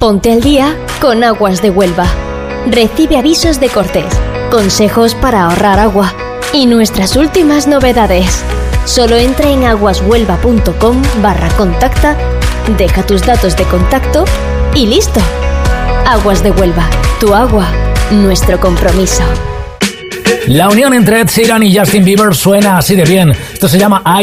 Ponte al día con Aguas de Huelva. Recibe avisos de cortes, consejos para ahorrar agua y nuestras últimas novedades. Solo entra en aguashuelva.com/contacta, deja tus datos de contacto y listo. Aguas de Huelva, tu agua, nuestro compromiso. La unión entre Ed Sheeran y Justin Bieber suena así de bien. Esto se llama